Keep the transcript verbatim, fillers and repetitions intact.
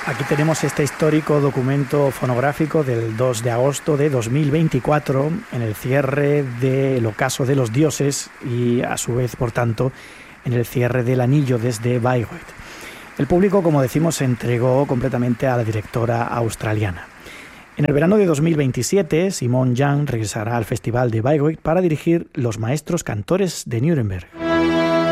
Aquí tenemos este histórico documento fonográfico del dos de agosto de dos mil veinticuatro, en el cierre del Ocaso de los Dioses y, a su vez, por tanto, en el cierre del Anillo desde Bayreuth. El público, como decimos, se entregó completamente a la directora australiana. En el verano de dos mil veintisiete, Simone Young regresará al Festival de Bayreuth para dirigir Los Maestros Cantores de Nuremberg.